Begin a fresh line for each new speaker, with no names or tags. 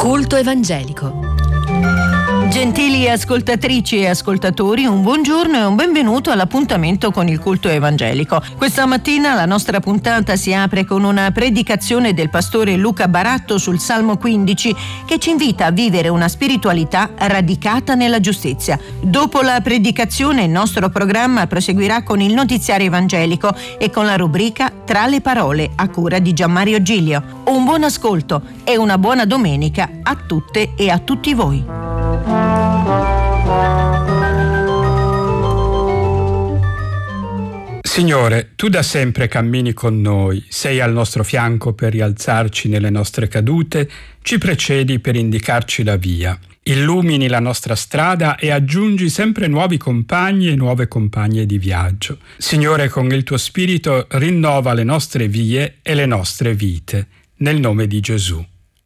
Culto evangelico.
Gentili ascoltatrici e ascoltatori, un buongiorno e un benvenuto all'appuntamento con il culto evangelico. Questa mattina la nostra puntata si apre con una predicazione del pastore Luca Baratto sul Salmo 15 che ci invita a vivere una spiritualità radicata nella giustizia. Dopo la predicazione il nostro programma proseguirà con il notiziario evangelico e con la rubrica Tra le parole a cura di Gianmario Giglio. Un buon ascolto e una buona domenica a tutte e a tutti voi.
Signore, tu da sempre cammini con noi, sei al nostro fianco per rialzarci nelle nostre cadute, ci precedi per indicarci la via. Illumini la nostra strada e aggiungi sempre nuovi compagni e nuove compagne di viaggio. Signore, con il tuo spirito rinnova le nostre vie e le nostre vite. Nel nome di Gesù.